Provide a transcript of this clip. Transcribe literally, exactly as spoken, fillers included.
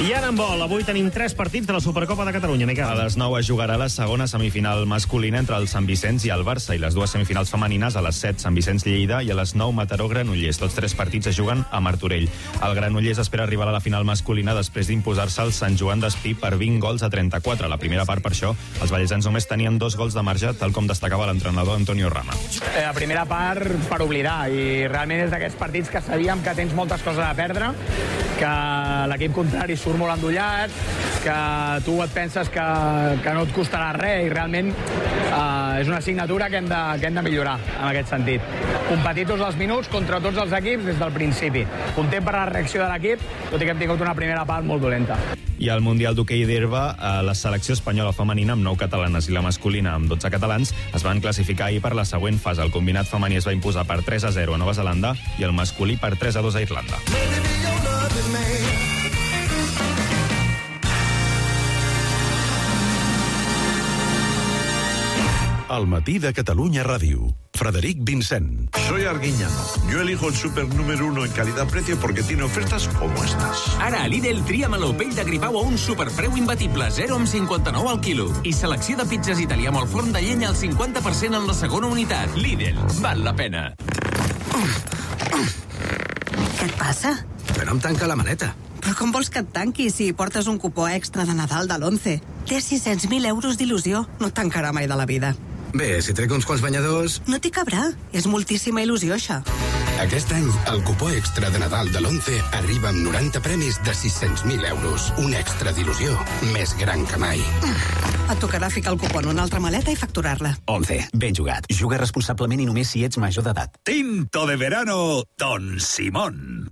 I ara en vol, avui tenim tres partits de la Supercopa de Catalunya, Miquel. A les nou es jugarà la segona semifinal masculina entre el Sant Vicenç i el Barça, i les dues semifinals femenines a les set Sant Vicenç-Lleida i a les nou Mataró-Granollers. Tots tres partits es juguen a Martorell. El Granollers espera arribar a la final masculina després d'imposar-se al Sant Joan d'Espí per vint gols a trenta-quatre. A la primera part, per això, els vallesans només tenien dos gols de marge, tal com destacava l'entrenador Antonio Rama. La primera part per oblidar, i realment és d'aquests partits que sabíem que tens moltes coses a perdre, que l'equip contrari surt molt endollat, que tu et penses que, que no et costarà res, i realment eh, és una assignatura que hem, de, que hem de millorar en aquest sentit. Competir tots els minuts contra tots els equips des del principi. Content per la reacció de l'equip, tot i que hem tingut una primera part molt dolenta. I al Mundial d'Hoquei d'Herba, la selecció espanyola femenina amb nou catalanes i la masculina amb dotze catalans es van classificar ahir per la següent fase. El combinat femení es va imposar per tres a zero a Nova Zelanda i el masculí per tres a dos a Irlanda. Al matí de Catalunya Ràdio. Frederic Vincent. Soy Arguiñano. Yo elijo el súper número uno en calidad-precio porque tiene ofertas como estas. Ara a Lidl tria meló pell de gripau a un superpreu imbatible, zero coma cinquanta-nou al quilo. I selecció de pizzas italià amb el forn de llenya al cinquanta per cent en la segona unitat. Lidl, val la pena. Què et passa? Que no em tanca la maneta. Però com vols que et tanqui si portes un cupó extra de Nadal de l'Once? Té sis-cents mil euros d'il·lusió. No et tancarà mai de la vida. Bé, si trec uns quants banyadors... No t'hi cabrà. És moltíssima il·lusió, això. Aquest any, el cupó extra de Nadal de l'Once arriba amb noranta premis de sis-cents mil euros. Un extra d'il·lusió més gran que mai. Et tocarà ficar el cupó en una altra maleta i facturar-la. Once, ben jugat. Juga responsablement i només si ets major d'edat. Tinto de verano, Don Simón.